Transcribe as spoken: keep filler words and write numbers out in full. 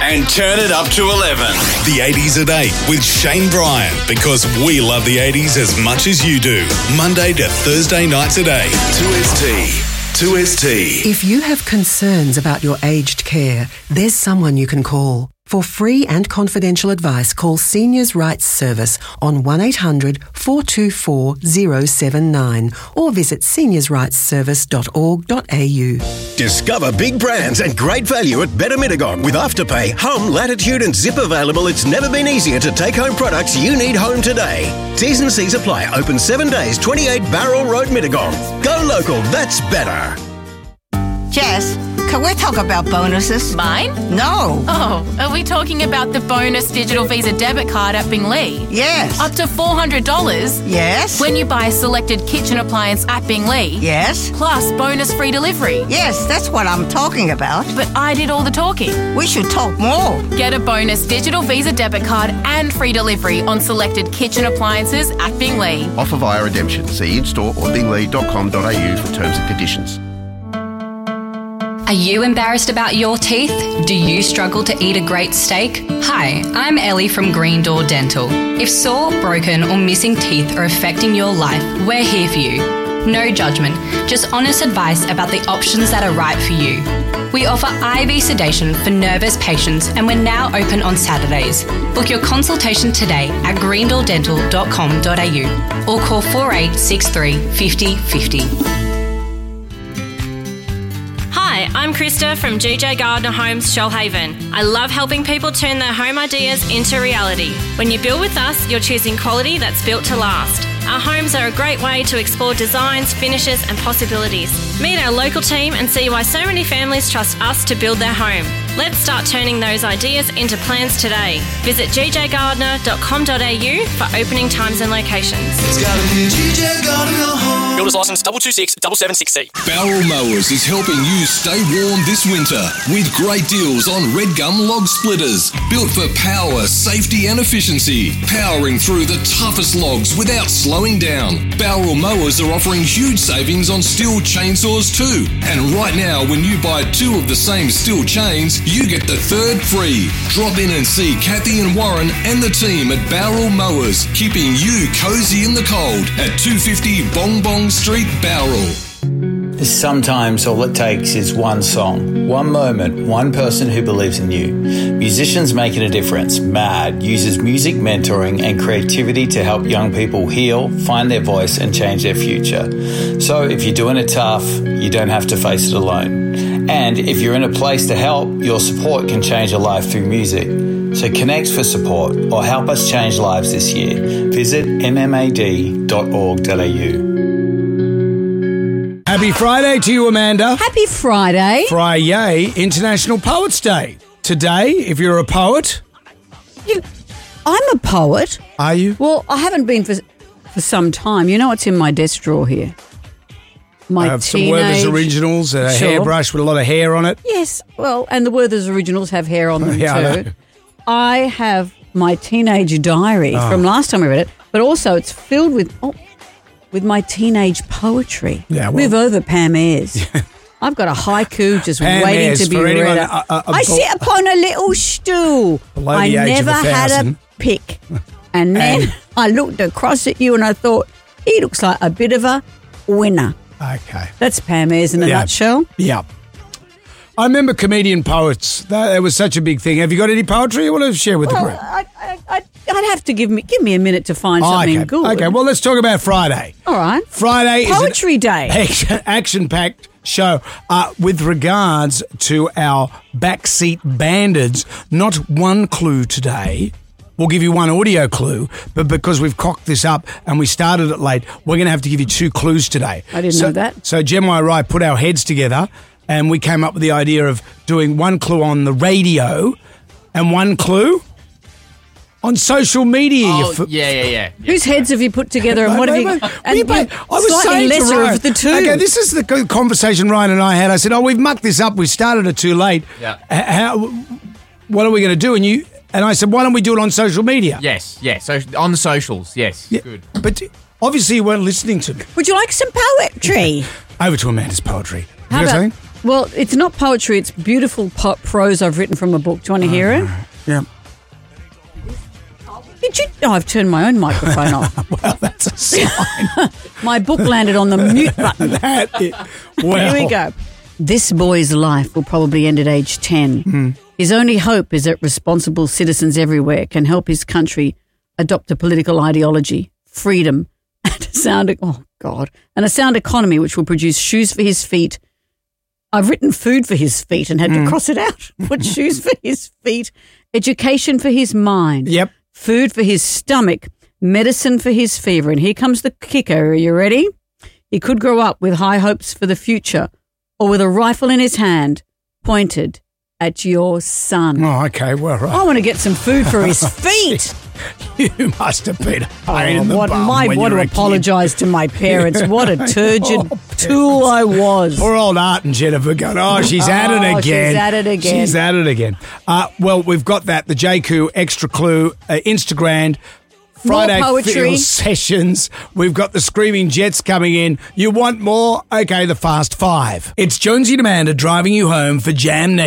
and turn it up to eleven. The eighties at eight with Shane Bryan, because we love the eighties as much as you do. Monday to Thursday nights at eight. two S T. two S T. If you have concerns about your aged care, there's someone you can call. For free and confidential advice, call Seniors Rights Service on one eight hundred four two four zero seven nine or visit seniors rights service dot org dot a u. Discover big brands and great value at Better Mittagong. With Afterpay, Home, Latitude and Zip available, it's never been easier to take home products you need home today. T's and C's apply. Open seven days, twenty-eight Barrel Road, Mittagong. Go local, that's better. Jess, can we talk about bonuses? Mine? No. Oh, are we talking about the bonus digital Visa debit card at Binglee? Yes. Up to four hundred dollars? Yes. When you buy a selected kitchen appliance at Binglee? Yes. Plus bonus free delivery? Yes, that's what I'm talking about. But I did all the talking. We should talk more. Get a bonus digital Visa debit card and free delivery on selected kitchen appliances at Binglee. Offer via redemption. See in-store or binglee dot com dot a u for terms and conditions. Are you embarrassed about your teeth? Do you struggle to eat a great steak? Hi, I'm Ellie from Green Door Dental. If sore, broken or missing teeth are affecting your life, we're here for you. No judgment, just honest advice about the options that are right for you. We offer I V sedation for nervous patients and we're now open on Saturdays. Book your consultation today at green door dental dot com dot a u or call four eight six three five zero five zero. Hi, I'm Krista from G J Gardner Homes, Shoalhaven. I love helping people turn their home ideas into reality. When you build with us, you're choosing quality that's built to last. Our homes are a great way to explore designs, finishes and possibilities. Meet our local team and see why so many families trust us to build their home. Let's start turning those ideas into plans today. Visit g j gardner dot com dot a u for opening times and locations. It's gotta be G J Gardner Home. Builder's license double two six double seven six C. Barrel Mowers is helping you stay warm this winter with great deals on red gum log splitters. Built for power, safety and efficiency. Powering through the toughest logs without slowing down. Barrel Mowers are offering huge savings on steel chainsaws too. And right now, when you buy two of the same steel chains, you get the third free. Drop in and see Kathy and Warren and the team at Barrel Mowers, keeping you cozy in the cold at two fifty Bong Bong Street, Barrel. Sometimes all it takes is one song, one moment, one person who believes in you. Musicians Making a Difference, MAD, uses music mentoring and creativity to help young people heal, find their voice and change their future. So if you're doing it tough, you don't have to face it alone. And if you're in a place to help, your support can change a life through music. So connect for support or help us change lives this year. Visit m m a d dot org dot a u. Happy Friday to you, Amanda. Happy Friday. Friday, International Poets Day. Today, if you're a poet... You, I'm a poet. Are you? Well, I haven't been for for some time. You know what's in my desk drawer here? My I have teenage... some Werther's Originals, a Sure. hairbrush with a lot of hair on it. Yes, well, and the Werther's Originals have hair on them Yeah, I too. know. I have my teenage diary Oh. from last time I read it, but also it's filled with... Oh, with my teenage poetry. Yeah, well- Move over, Pam Ayres. I've got a haiku just Pam waiting Ayres, to be for read anyone, out. uh, uh, I sit upon a little stool. Below I the age of never a had a thousand. pick. And then And- I looked across at you and I thought, he looks like a bit of a winner. Okay. That's Pam Ayres in a Yeah. nutshell. Yeah. I remember comedian poets. That, that was such a big thing. Have you got any poetry you want to share with Well, the group? I, I, I, I'd have to give me give me a minute to find Oh, something okay. good. Okay, well, let's talk about Friday. All right. Friday Poetry is Day. an action-packed show. Uh, with regards to our backseat bandits, not one clue today. We'll give you one audio clue, but because we've cocked this up and we started it late, we're going to have to give you two clues today. I didn't so, know that. So Gemma and I put our heads together and we came up with the idea of doing one clue on the radio and one clue on social media. Oh, You f- yeah, yeah, yeah. Whose heads have you put together and what have you... Wait, wait, and we- you- but I was slightly saying to lesser Ryan, of the two. Okay, this is the co- conversation Ryan and I had. I said, oh, we've mucked this up. We started it too late. Yeah. H- How, what are we going to do? And you and I said, why don't we do it on social media? Yes, yeah. So on the socials, yes. Yeah, Good. But obviously you weren't listening to me. Would you like some poetry? Over to Amanda's poetry. How You got about something? Well, it's not poetry. It's beautiful po- prose I've written from a book. Do you want to hear it? Yeah. Did you? Oh, I've turned my own microphone off. Well, that's a sign. My book landed on the mute button. that is, well. Here we go. This boy's life will probably end at age ten. Mm. His only hope is that responsible citizens everywhere can help his country adopt a political ideology, freedom, and a sound, oh God, and a sound economy which will produce shoes for his feet. I've written food for his feet and had Mm. to cross it out. Put shoes for his feet, education for his mind. Yep. Food for his stomach, medicine for his fever. And here comes the kicker. Are you ready? He could grow up with high hopes for the future or with a rifle in his hand pointed at your son. Oh, okay. Well, right. I want to get some food for his feet. You must have been a pain Oh, in the what, bum my, when want you to were a kid. apologise to my parents. What a turgid Oh, tool I was. Poor old Art and Jennifer going, oh, she's at it Oh, again. she's at it again. She's at it again. Uh, well, we've got that, the J Q Extra Clue, uh, Instagram, Friday More poetry. Feel sessions. We've got the Screaming Jets coming in. You want more? Okay, the Fast Five. It's Jonesy and Amanda driving you home for Jam Nation.